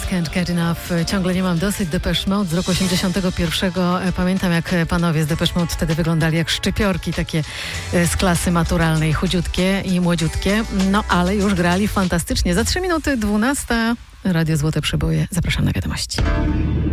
Can't Get Enough. Ciągle nie mam dosyć. Depeche Mode z roku 81. Pamiętam, jak panowie z Depeche Mode wtedy wyglądali jak szczypiorki, takie z klasy maturalnej, chudziutkie i młodziutkie. No, ale już grali fantastycznie. Za 3 minuty 12. Radio Złote Przeboje. Zapraszam na wiadomości.